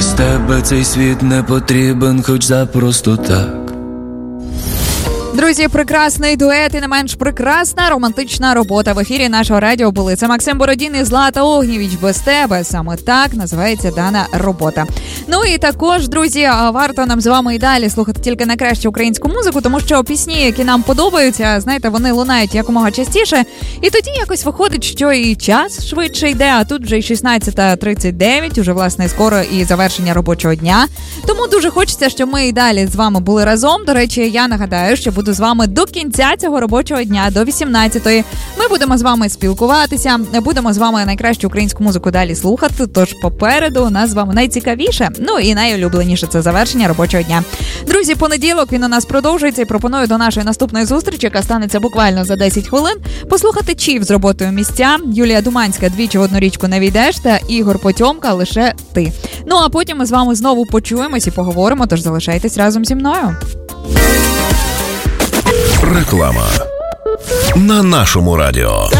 Без тебе цей світ не потрібен, хоч за просто так. Друзі, прекрасний дует і не менш прекрасна романтична робота в ефірі нашого радіо були. Це Максим Бородін і Злата Огнєвіч. Без тебе. Саме так називається дана робота. Ну і також, друзі, варто нам з вами і далі слухати тільки найкращу українську музику, тому що пісні, які нам подобаються, знаєте, вони лунають якомога частіше. І тоді якось виходить, що і час швидше йде, а тут вже й 16:39, уже, власне, скоро і завершення робочого дня. Тому дуже хочеться, щоб ми і далі з вами були разом. До речі, я нагадаю, що буду з вами до кінця цього робочого дня, до 18-ї. Ми будемо з вами спілкуватися, будемо з вами найкращу українську музику далі слухати, тож попереду у нас з вами найцікавіше, ну і найулюбленіше – це завершення робочого дня. Друзі, понеділок він у нас продовжується і пропоную до нашої наступної зустрічі, яка станеться буквально за 10 хвилин, послухати Чіф з роботою «Місця», Юлія Думанська «Двічі в одну річку не війдеш» та Ігор Потьомка «Лише ти». Ну а потім ми з вами знову почуємось і поговоримо, тож залишайтесь разом зі мною. Реклама на нашому радіо.